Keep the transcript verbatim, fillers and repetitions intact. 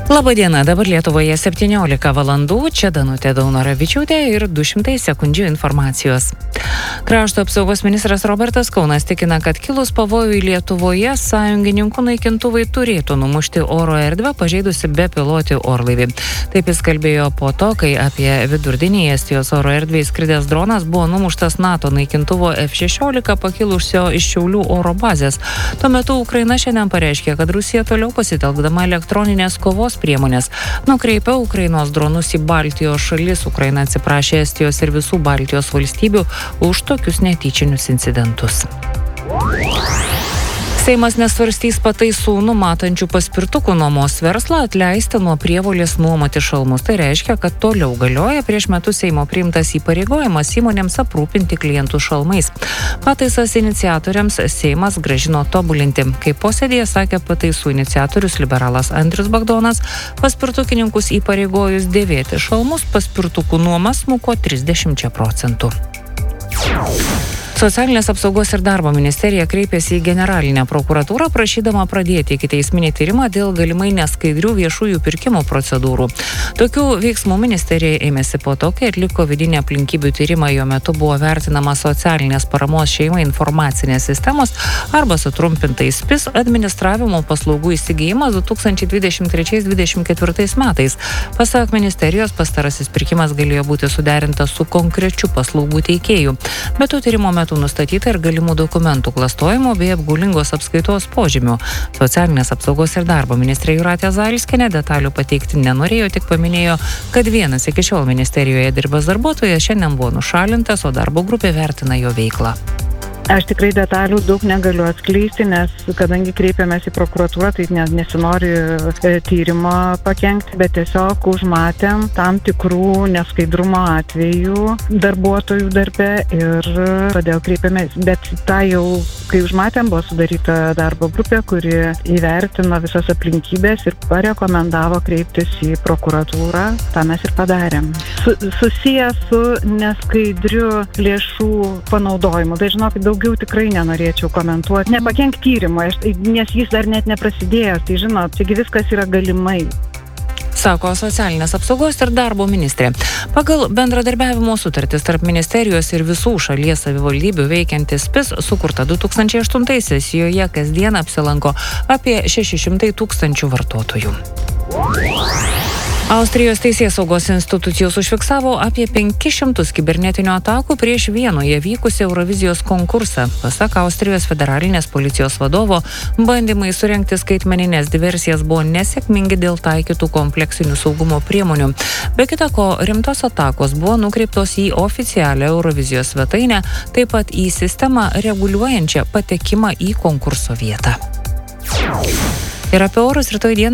Labadiena, dabar Lietuvoje septyniolika valandų, čia Danutė Daunoravičiūtė ir du šimtai sekundžių informacijos. Krašto apsaugos ministras Robertas Kaunas tikina, kad kilus pavojui Lietuvoje sąjungininkų naikintuvai turėtų numušti oro erdvę pažeidusi bepilotį orlaivį. Taip jis kalbėjo po to, kai apie vidurdienį Estijos oro erdvėje skridęs dronas buvo numuštas NATO naikintuvo F šešiolika pakilusio iš Šiaulių oro bazės. Tuo metu Ukraina šiandien pareiškė, kad Rusija toliau pasitelkdama elektroninės kovos priemonės nukreipia Ukrainos dronus į Baltijos šalis. Ukraina atsiprašė Estijos ir visų Baltijos valstybių už tokius netyčinius incidentus. Seimas nesvarstys pataisų numatančių paspirtukų nuomos verslą atleisti nuo prievolės nuomoti šalmus. Tai reiškia, kad toliau galioja prieš metus Seimo priimtas įpareigojimas įmonėms aprūpinti klientų šalmais. Pataisas iniciatoriams Seimas grąžino tobulinti. Kaip posėdėje sakė pataisų iniciatorius liberalas Andrius Bagdonas, paspirtukininkus įpareigojus dėvėti šalmus, paspirtukų nuoma smuko trisdešimčia procentų. Socialinės apsaugos ir darbo ministerija kreipėsi į generalinę prokuratūrą prašydama pradėti ikiteisminį tyrimą dėl galimai neskaidrių viešųjų pirkimų procedūrų. Tokių veiksmų ministerija ėmėsi po to, kai atliko vidinį aplinkybių tyrimą, jo metu buvo vertinama socialinės paramos šeimai informacinės sistemos arba sutrumpintai S P I S administravimo paslaugų įsigijimas du tūkstančiai dvidešimt trečiais dvidešimt ketvirtais metais. Pasak ministerijos, pastarasis pirkimas galėjo būti suderintas su konkrečiu paslaugų teikėju. Bet to tyrimo metu nustatyta ir galimų dokumentų klastojimo bei apgaulingos apskaitos požymių. Socialinės apsaugos ir darbo ministrė Jūratė Zailskienė detalių pateikti nenorėjo, tik paminėjo, kad vienas iki šiol ministerijoje dirbęs darbuotojas šiandien buvo nušalintas, o darbo grupė vertina jo veiklą. Aš tikrai detalių daug negaliu atskleisti, nes kadangi kreipiamės į prokuratūrą, tai nesinori tyrimo pakenkti, bet tiesiog užmatėm tam tikrų neskaidrumo atvejų darbuotojų darbe ir todėl kreipiamės. Bet tą jau, kai užmatėm, buvo sudaryta darbo grupė, kuri įvertino visas aplinkybės ir parekomendavo kreiptis į prokuratūrą. Ta mes ir padarėm. Su, susijęs su neskaidriu lėšų panaudojimu. Tai žinokit, daug Daugiau tikrai nenorėčiau komentuoti. Nepakenk tyrimui, nes jis dar net neprasidėjęs. Tai žinot, taigi viskas yra galimai. Sako socialinės apsaugos ir darbo ministrė. Pagal bendradarbiavimo sutartis tarp ministerijos ir visų šalies savivaldybių veikiantis S P I S sukurta du tūkstančiai aštuntaisiais, joje kasdien apsilanko apie šeši šimtai tūkstančių vartotojų. Austrijos teisėsaugos institucijos užfiksavo apie penkis šimtus kibernetinių atakų prieš Vienoje vykusį Eurovizijos konkursą. Pasak Austrijos federalinės policijos vadovo, bandymai surengti skaitmeninės diversijas buvo nesėkmingi dėl taikytų kompleksinių saugumo priemonių. Be kita ko, rimtos atakos buvo nukreiptos į oficialią Eurovizijos svetainę, taip pat į sistemą reguliuojančią patekimą į konkurso vietą. Ir apie orus rytoj dieną